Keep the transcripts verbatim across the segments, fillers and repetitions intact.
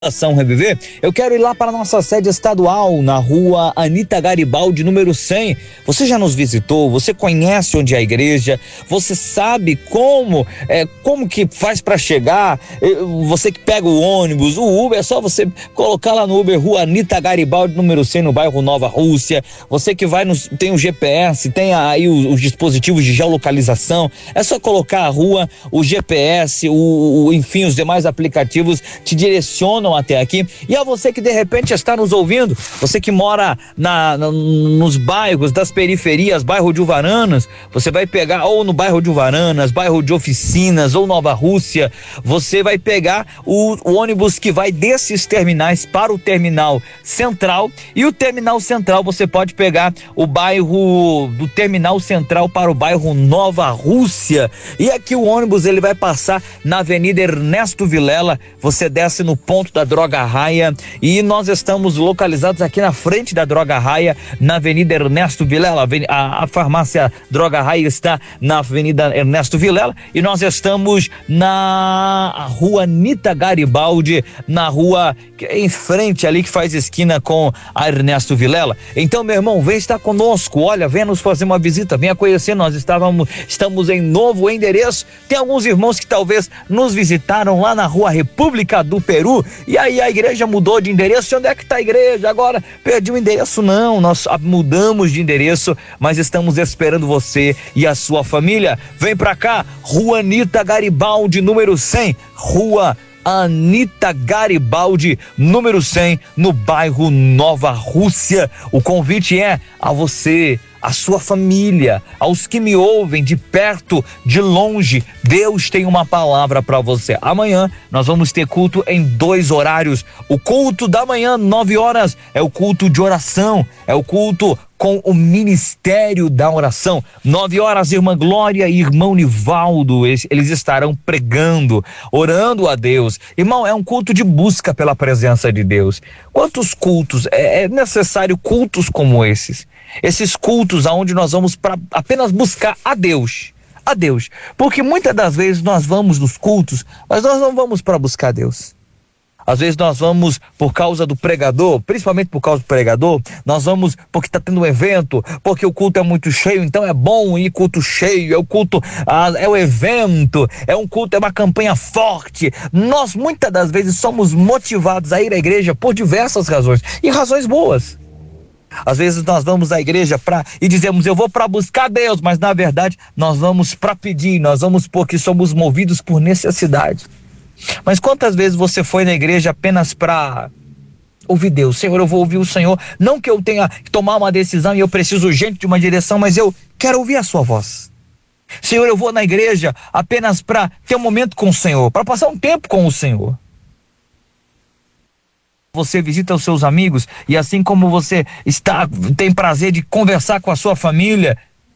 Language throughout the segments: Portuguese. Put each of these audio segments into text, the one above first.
Ação Reviver, eu quero ir lá para a nossa sede estadual, na rua Anita Garibaldi, número cem. Você já nos visitou? Você conhece onde é a igreja? Você sabe como, é, como que faz para chegar? Você que pega o ônibus, o Uber, é só você colocar lá no Uber, rua Anita Garibaldi, número cem, no bairro Nova Rússia. Você que vai, nos, tem o G P S, tem aí os, os dispositivos de geolocalização, é só colocar a rua, o G P S, o, o, enfim, os demais aplicativos te direcionam até aqui. E a você que de repente está nos ouvindo, você que mora na, na, nos bairros das periferias, bairro de Uvaranas, você vai pegar, ou no bairro de Uvaranas, bairro de Oficinas, ou Nova Rússia, você vai pegar o, o ônibus que vai desses terminais para o terminal central, e o terminal central você pode pegar o bairro do terminal central para o bairro Nova Rússia, e aqui o ônibus ele vai passar na Avenida Ernesto Vilela. Você desce no ponto da Droga Raia, e nós estamos localizados aqui na frente da Droga Raia, na Avenida Ernesto Vilela. A, a farmácia Droga Raia está na Avenida Ernesto Vilela, e nós estamos na rua Anita Garibaldi, na rua em frente ali que faz esquina com a Ernesto Vilela. Então, meu irmão, vem estar conosco, olha, venha nos fazer uma visita, venha conhecer. Nós estávamos, estamos em novo endereço. Tem alguns irmãos que talvez nos visitaram lá na rua República do Peru, e aí a igreja mudou de endereço. Onde é que está a igreja agora? Perdi o endereço? Não, nós mudamos de endereço, mas estamos esperando você e a sua família. Vem pra cá, rua Anita Garibaldi, número cem, rua Anita Garibaldi, número cem, no bairro Nova Rússia. O convite é a você, a sua família, aos que me ouvem de perto, de longe. Deus tem uma palavra para você. Amanhã nós vamos ter culto em dois horários. O culto da manhã, nove horas, é o culto de oração, é o culto com o ministério da oração. Nove horas, irmã Glória e irmão Nivaldo, eles, eles estarão pregando, orando a Deus. Irmão, é um culto de busca pela presença de Deus. Quantos cultos? É, é necessário cultos como esses. Esses cultos aonde nós vamos para apenas buscar a Deus. A Deus. Porque muitas das vezes nós vamos nos cultos, mas nós não vamos para buscar a Deus. Às vezes nós vamos por causa do pregador, principalmente por causa do pregador, nós vamos porque está tendo um evento, porque o culto é muito cheio, então é bom ir culto cheio, é o culto, ah, é o evento, é um culto, é uma campanha forte. Nós muitas das vezes somos motivados a ir à igreja por diversas razões, e razões boas. Às vezes nós vamos à igreja pra, e dizemos, eu vou para buscar Deus, mas na verdade nós vamos para pedir, nós vamos porque somos movidos por necessidade. Mas quantas vezes você foi na igreja apenas para ouvir Deus? Senhor, eu vou ouvir o Senhor, não que eu tenha que tomar uma decisão e eu preciso urgente de uma direção, mas eu quero ouvir a sua voz. Senhor, eu vou na igreja apenas para ter um momento com o Senhor, para passar um tempo com o Senhor. Você visita os seus amigos e assim como você está, tem prazer de conversar com a sua família,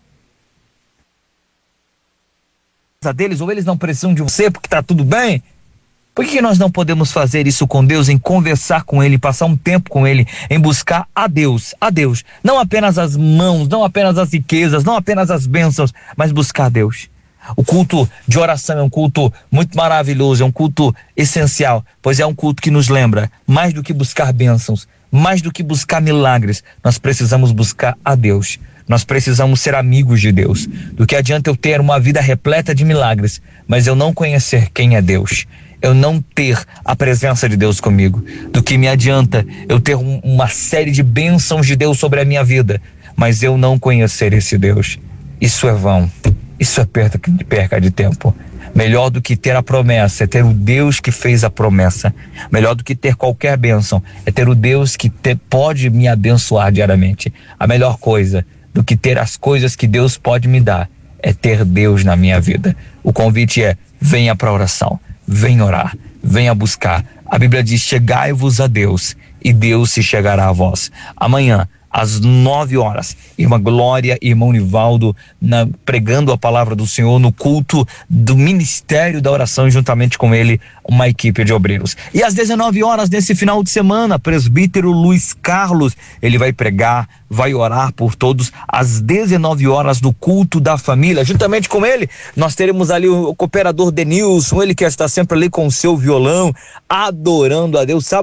deles, ou eles não precisam de você porque está tudo bem. Por que nós não podemos fazer isso com Deus, em conversar com Ele, passar um tempo com Ele, em buscar a Deus, a Deus, não apenas as mãos, não apenas as riquezas, não apenas as bênçãos, mas buscar a Deus. O culto de oração é um culto muito maravilhoso, é um culto essencial, pois é um culto que nos lembra, mais do que buscar bênçãos, mais do que buscar milagres, nós precisamos buscar a Deus. Nós precisamos ser amigos de Deus. Do que adianta eu ter uma vida repleta de milagres, mas eu não conhecer quem é Deus, eu não ter a presença de Deus comigo. Do que me adianta eu ter um, uma série de bênçãos de Deus sobre a minha vida, mas eu não conhecer esse Deus. Isso é vão, isso é perda, perca de tempo. Melhor do que ter a promessa é ter o Deus que fez a promessa. Melhor do que ter qualquer bênção é ter o Deus que te, pode me abençoar diariamente. A melhor coisa do que ter as coisas que Deus pode me dar é ter Deus na minha vida. O convite é, venha para a oração, venha orar, venha buscar. A Bíblia diz, chegai-vos a Deus e Deus se chegará a vós. Amanhã, às nove horas, irmã Glória e irmão Nivaldo na, pregando a palavra do Senhor no culto do Ministério da Oração, juntamente com ele uma equipe de obreiros. E às dezenove horas nesse final de semana, presbítero Luiz Carlos, ele vai pregar, vai orar por todos às dezenove horas no culto da família. Juntamente com ele, nós teremos ali o cooperador Denilson, ele que está sempre ali com o seu violão, adorando a Deus. Sabe